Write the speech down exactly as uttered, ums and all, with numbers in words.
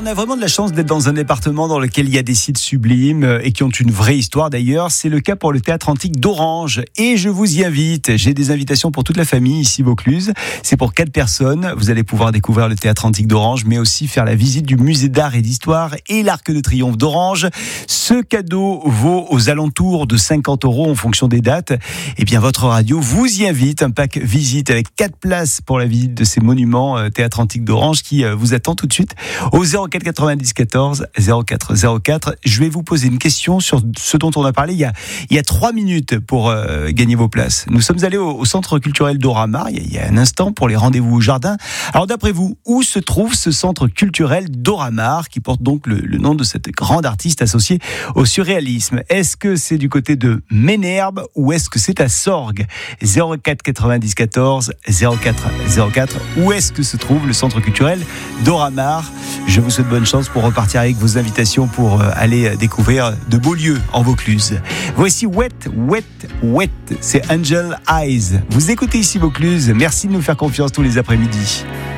on a vraiment de la chance d'être dans un département dans lequel il y a des sites sublimes et qui ont une vraie histoire d'ailleurs. C'est le cas pour le théâtre antique d'Orange. Et je vous y invite. J'ai des invitations pour toute la famille ici Vaucluse. C'est pour quatre personnes. Vous allez pouvoir découvrir le théâtre antique d'Orange, mais aussi faire la visite du musée d'art et d'histoire et l'Arc de Triomphe d'Orange. Ce cadeau vaut aux alentours de cinquante euros en fonction des dates. Et bien, votre radio vous y invite. Un pack visite avec quatre places pour la visite de ces monuments euh, théâtre antique d'Orange qui euh, vous attend tout de suite au zéro quatre quatre-vingt-dix quatorze zéro quatre zéro quatre. Je vais vous poser une question sur ce dont on a parlé il y a, il y a trois minutes pour euh, gagner vos places. Nous sommes allés au, au centre culturel d'Oramar il y, a, il y a un instant pour les rendez-vous au jardin. Alors d'après vous, où se trouve ce centre culturel d'Oramar qui porte donc le, le nom de cette grande artiste associée au surréalisme? Est-ce que c'est du côté de Ménherbe ou est-ce que c'est à Sorgues? Zéro quatre quatre-vingt-dix quatorze zéro quatre zéro quatre. Où est-ce que se trouve le centre culturel d'Oramar? Je vous souhaite bonne chance pour repartir avec vos invitations pour aller découvrir de beaux lieux en Vaucluse. Voici Wet, Wet, Wet. C'est Angel Eyes. Vous écoutez ici Vaucluse. Merci de nous faire confiance tous les après-midi.